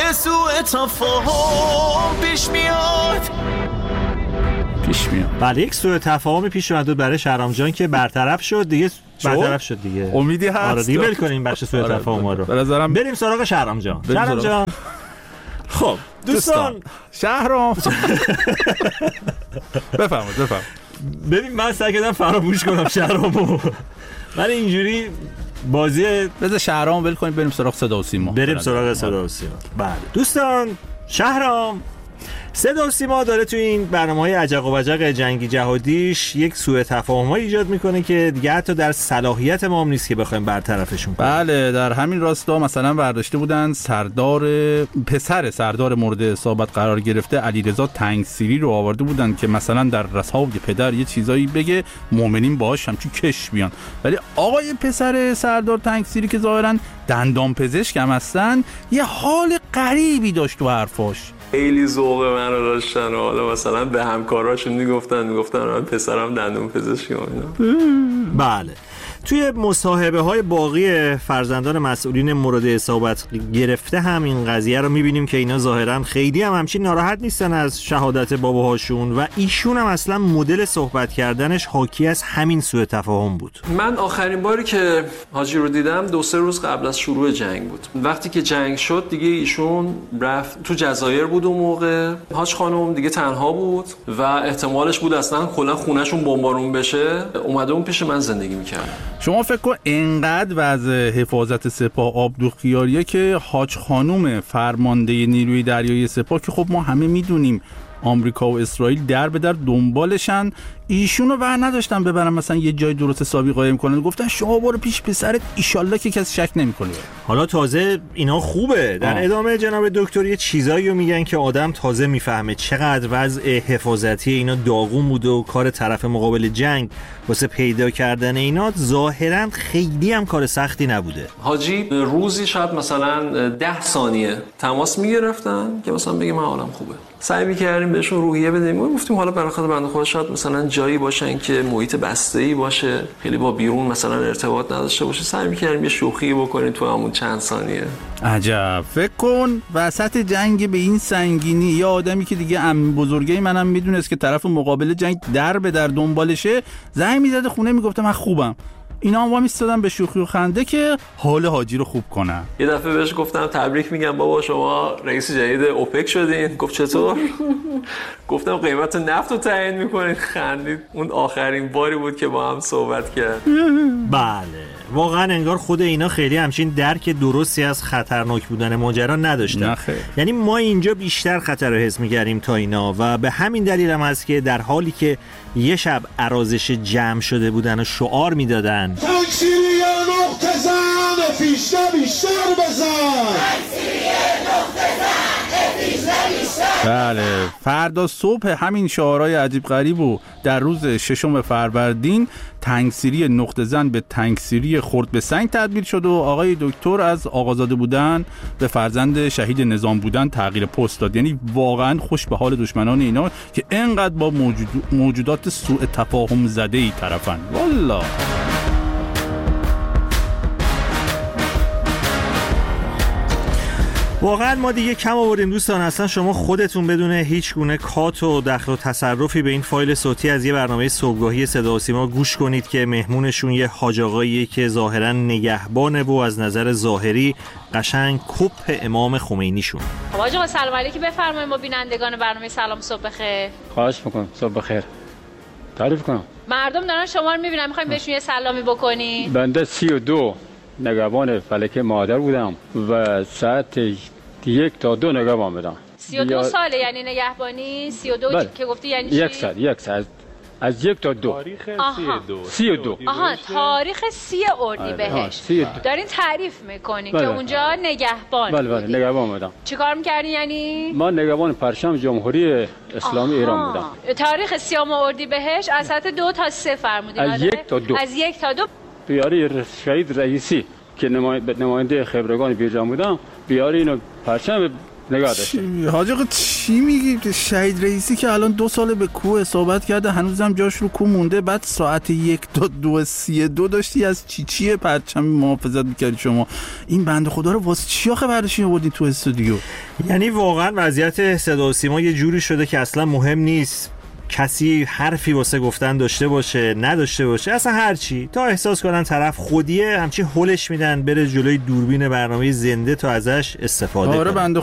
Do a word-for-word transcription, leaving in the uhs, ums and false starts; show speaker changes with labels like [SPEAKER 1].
[SPEAKER 1] یه سوء تفاهم پیش میاد
[SPEAKER 2] پیش میاد.
[SPEAKER 3] بله یک سوء تفاهم پیش اومد برای شهرام جان که برطرف شد دیگه. برطرف شد دیگه.
[SPEAKER 2] امیدی هست.
[SPEAKER 3] آره دیگه ول کنیم بخش سوء
[SPEAKER 2] آره
[SPEAKER 3] تفاهم رو.
[SPEAKER 2] به نظرم
[SPEAKER 3] بریم سراغ شهرام جان. شهرام جان. خب دوستان
[SPEAKER 2] شهرام بفرمایید بفرمایید.
[SPEAKER 3] ببین من سعی کردم فراموش کنم شهرامو. من اینجوری بازی
[SPEAKER 2] بذار شهرام ول کنیم بریم سراغ صدا و سیما.
[SPEAKER 3] بریم سراغ صدا و سیما. بله دوستان شهرام صدا و سیما داره توی این برنامه‌های عجق و وجق جنگی جهادیش یک سوء تفاهم‌ها ایجاد میکنه که دیگه حتی در صلاحیت ما هم نیست که بخوایم برطرفشون کنیم.
[SPEAKER 2] بله در همین راستا مثلا برداشته بودن سردار پسر سردار مورد اصابت قرار گرفته علیرضا تنگسیری رو آورده بودن که مثلا در رسای پدر یه چیزایی بگه مؤمنین باهاش همچون کش بیان، ولی آقای پسر سردار تنگسیری که ظاهرا دندان پزشک هم هستن یه حال غریبی داشت تو حرفاش.
[SPEAKER 4] خیلی ذوق من رو داشتن و حالا مثلا به همکاراشون میگفتن میگفتن من پسرم دندون پزشکی و اینا.
[SPEAKER 3] بله توی مصاحبه های باقی فرزندان مسئولین مورد اصابت گرفته هم این قضیه رو میبینیم که اینا ظاهرا خیلی هم همچین ناراحت نیستن از شهادت باباهاشون و ایشون هم اصلا مدل صحبت کردنش حاکی از همین سوء تفاهم بود.
[SPEAKER 4] من آخرین باری که حاجی رو دیدم دو سه روز قبل از شروع جنگ بود. وقتی که جنگ شد دیگه ایشون رفت تو جزایر بود اون موقع. حاج خانم دیگه تنها بود و احتمالش بود اصلا کلا خونه‌شون بمبارون بشه. اومده اون پیش من زندگی می‌کرد.
[SPEAKER 2] شما فکر کن اینقدر وضع حفاظت سپاه آبدوغخیاریه که حاج خانوم فرمانده نیروی دریایی سپاه که خب ما همه میدونیم آمریکا و اسرائیل در به در دنبالشن، ایشونو ور نداشتن ببرن مثلا یه جای درست حسابی قایم کنن، گفتن شما برو پیش پسرت ایشالله که کسی شک نمیکنه.
[SPEAKER 3] حالا تازه اینا خوبه در آه. ادامه جناب دکتر یه چیزایی رو میگن که آدم تازه میفهمه چقدر وضع حفاظتی اینا داغون بوده و کار طرف مقابل جنگ واسه پیدا کردن اینا ظاهرا خیلی هم کار سختی نبوده.
[SPEAKER 4] حاجی روزی شاید مثلا ده ثانیه تماس میگرفتن که مثلا بگه من حالم خوبه. سعی می‌کردیم بهشون روحیه بدیم و گفتیم حالا برای خاطر بنده خدا شاید مثلا جایی باشن که محیط بسته‌ای باشه، خیلی با بیرون مثلا ارتباط نداشته باشه. سعی می‌کردیم یه شوخی بکنیم تو همون چند ثانیه.
[SPEAKER 2] عجب فکر کن وسط جنگ به این سنگینی یا آدمی که دیگه عمه بزرگی منم میدونست که طرف مقابل جنگ در به در دنبالشه زنگ می‌زد خونه میگفت من خوبم. اینا هم وامیستادن به شوخی و خنده که حال حاجی رو خوب کنن.
[SPEAKER 4] یه دفعه بهش گفتم تبریک میگم بابا شما رئیس جدید اوپک شدین. گفت چطور؟ گفتم قیمت نفت رو تعیین میکنین. خندید. اون آخرین باری بود که با هم صحبت کرد.
[SPEAKER 3] بله واقعا انگار خود اینا خیلی همچین درک درستی از خطرناک بودن ماجرا نداشتن. یعنی ما اینجا بیشتر خطر رو حس می‌کردیم تا اینا و به همین دلیل هم هست که در حالی که یه شب ارازش جمع شده بودن و شعار میدادن
[SPEAKER 5] تکسیری نقطه زن پیشته بیشتر بزن، تکسیری نقطه زن پیشته بیشتر.
[SPEAKER 2] بله فردا صبح همین شعارهای عجیب غریب و در روز ششم فروردین تنگسیری نقطه زن به تنگسیری خرد به سنگ تبدیل شد و آقای دکتر از آقازاده بودن به فرزند شهید نظام بودن تغییر پست داد. یعنی واقعا خوش به حال دشمنان اینا که اینقدر با موجود... موجودات سوء تفاهم زده ای طرفن. والله
[SPEAKER 3] واقعا ما دیگه کم آوردیم دوستان. اصلا شما خودتون بدون هیچ گونه کات و دخل و تصرفی به این فایل صوتی از یه برنامه صبحگاهی صدا و سیما گوش کنید که مهمونشون یه حاج آقاییه که ظاهرا نگهبانه و از نظر ظاهری قشنگ کپ امام خمینیشون.
[SPEAKER 6] حاج آقا سلام علیکم بفرمایید با بینندگان برنامه سلام صبح بخیر.
[SPEAKER 7] خواهش می‌کنم صبح بخیر. تعریف کنم.
[SPEAKER 6] مردم دارن شما رو می‌بینن می‌خوایم بهشون یه سلامی بکنی.
[SPEAKER 7] بنده سی و دو نگهبان فلک مادر بودم و ساعت یک تا دو نگهبان بودم.
[SPEAKER 6] سی و دو ساله یعنی نگهبانی؟ سی و دو
[SPEAKER 7] بله.
[SPEAKER 6] که گفتی یعنی چی؟
[SPEAKER 7] یک سال یک سال از یک تا دو.
[SPEAKER 8] تاریخ سی و دو.
[SPEAKER 7] سی و دو.
[SPEAKER 6] آها تاریخ سی اردیبهشت. دارین تعریف میکنین
[SPEAKER 7] بله.
[SPEAKER 6] که اونجا نگهبان
[SPEAKER 7] بله بله نگهبان بودم.
[SPEAKER 6] چیکار میکردین یعنی؟
[SPEAKER 7] ما نگهبان پرچم جمهوری اسلامی آها. ایران بودم.
[SPEAKER 6] تاریخ سیام اردیبهشت از ساعت دو تا سه فرمودین.
[SPEAKER 7] از یک تا دو.
[SPEAKER 6] از یک تا دو.
[SPEAKER 7] بیاری شهید رئیسی که نماینده خبرگان بیرجان بودم بیاری اینو پرچم نگاه داشته.
[SPEAKER 2] حاج آقا چی میگی؟ شهید رئیسی که الان دو سال به کوه اصابت کرده هنوزم جاش رو کوه مونده، بعد ساعت یک تا دو سی دو داشتی از چی چیه پرچم محافظت میکردی شما. این بنده خدا رو واسه چی آخه برداشتین آوردین تو استودیو؟
[SPEAKER 3] یعنی واقعا وضعیت صدا و سیما یه جوری شده که اصلا مهم نیست کسی حرفی واسه گفتن داشته باشه نداشته باشه، اصلا هرچی، تا احساس کنن طرف خودیه همچی هولش میدن بره جلوی دوربین برنامه زنده تا ازش استفاده کنه.
[SPEAKER 2] آره بنده